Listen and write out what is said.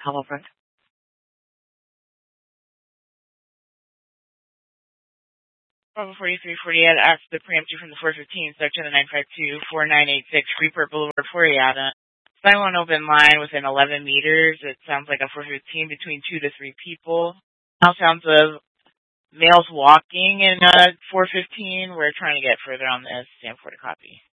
Hello, friend. 4348 asked the preemptor from the 415, section of 952-4986, Freeport Boulevard, Florida. Silent open line within 11 meters. It sounds like a 415 between 2 to 3 people. Now sounds of males walking in 415. We're trying to get further on this. Stand for the copy.